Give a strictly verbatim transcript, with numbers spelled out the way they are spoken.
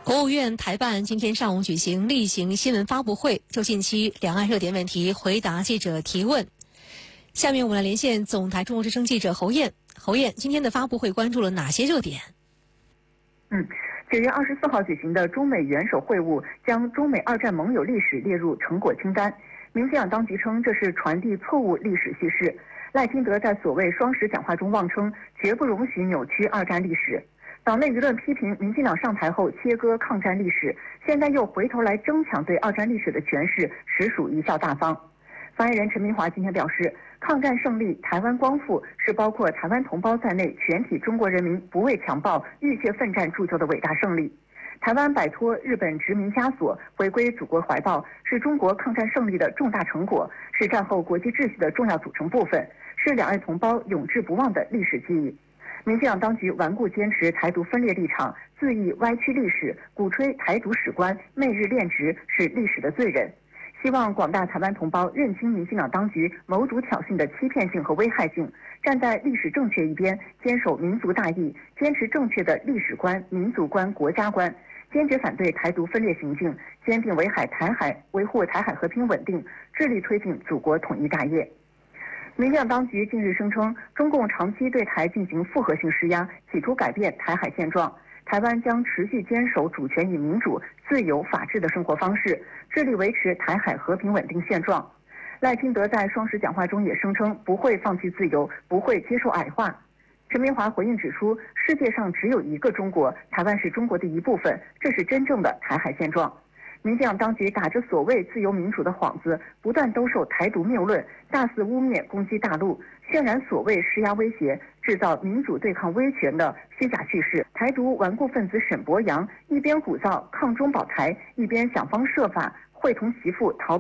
国务院台办今天上午举行例行新闻发布会，就近期两岸热点问题回答记者提问。下面我们来连线总台中国之声记者侯燕。侯燕，今天的发布会关注了哪些热点？ 嗯，九月二十四号举行的中美元首会晤将中美二战盟友历史列入成果清单。民进党当局称这是传递错误历史叙事。赖清德在所谓双十讲话中妄称，绝不容许扭曲二战历史。党内舆论批评民进党上台后切割抗战历史，现在又回头来争抢对二战历史的诠释，实属贻笑大方。发言人陈明华今天表示，抗战胜利、台湾光复是包括台湾同胞在内全体中国人民不畏强暴、浴血奋战铸就的伟大胜利。台湾摆脱日本殖民枷锁，回归祖国怀抱，是中国抗战胜利的重大成果，是战后国际秩序的重要组成部分，是两岸同胞永志不忘的历史记忆。民进党当局顽固坚持台独分裂立场，恣意歪曲历史，鼓吹台独史观，媚日恋殖，是历史的罪人。希望广大台湾同胞认清民进党当局谋独挑衅的欺骗性和危害性，站在历史正确一边，坚守民族大义，坚持正确的历史观、民族观、国家观，坚决反对台独分裂行径，坚定维海台海维护台海和平稳定，致力推进祖国统一大业。民进党当局近日声称，中共长期对台进行复合性施压，企图改变台海现状。台湾将持续坚守主权与民主、自由、法治的生活方式，致力维持台海和平稳定现状。赖清德在双十讲话中也声称，不会放弃自由，不会接受矮化。陈明华回应指出，世界上只有一个中国，台湾是中国的一部分，这是真正的台海现状。民进党当局打着所谓自由民主的幌子，不断兜售台独谬论，大肆污蔑攻击大陆，渲染所谓施压威胁，制造民主对抗威权的虚假叙事。台独顽固分子沈伯洋一边鼓噪抗中保台，一边想方设法会同媳妇逃